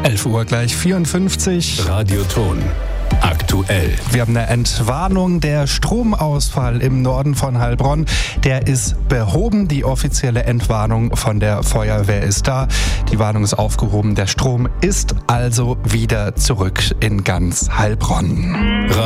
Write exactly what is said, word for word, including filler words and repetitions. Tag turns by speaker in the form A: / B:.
A: elf Uhr gleich vierundfünfzig.
B: Radioton. Aktuell.
A: Wir haben eine Entwarnung. Der Stromausfall im Norden von Heilbronn, der ist behoben. Die offizielle Entwarnung von der Feuerwehr ist da. Die Warnung ist aufgehoben. Der Strom ist also wieder zurück in ganz Heilbronn.